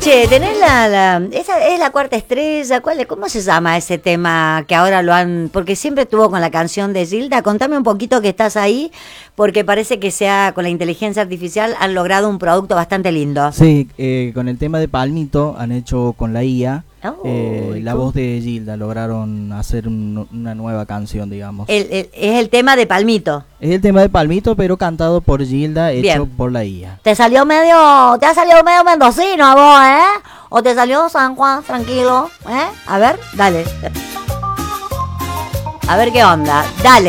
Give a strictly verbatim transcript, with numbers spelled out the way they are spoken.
Che, tenés la, la esa es la cuarta estrella, ¿cuál es? ¿Cómo se llama ese tema que ahora lo han, porque siempre estuvo con la canción de Gilda? Contame un poquito que estás ahí, porque parece que sea con la inteligencia artificial han logrado un producto bastante lindo. Sí, eh, con el tema de Palmito han hecho con la I A. Oh, eh, la ¿cómo? voz de Gilda, lograron hacer un- una nueva canción, digamos. El, el- es el tema de Palmito. Es el tema de Palmito, pero cantado por Gilda, hecho Bien. por la I A. Te salió medio, te ha salido medio mendocino a vos, ¿eh? O te salió San Juan, tranquilo, ¿eh? A ver, dale. A ver qué onda, dale.